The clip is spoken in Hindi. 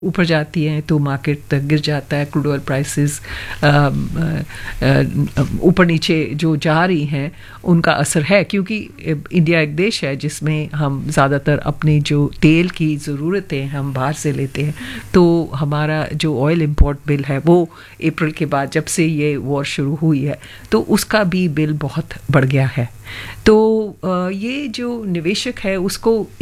ऊपर जाती हैं तो मार्केट तक गिर जाता है, क्रूड ऑयल प्राइसेस ऊपर नीचे जो जा रही हैं उनका असर है, क्योंकि इंडिया एक देश है जिसमें हम ज़्यादातर अपनी जो तेल की ज़रूरतें हम बाहर से लेते हैं, तो हमारा जो ऑयल इंपोर्ट बिल है वो अप्रैल के बाद जब से ये वॉर शुरू हुई है तो उसका भी बिल बहुत बढ़ गया है। तो ये जो निवेशक है उसको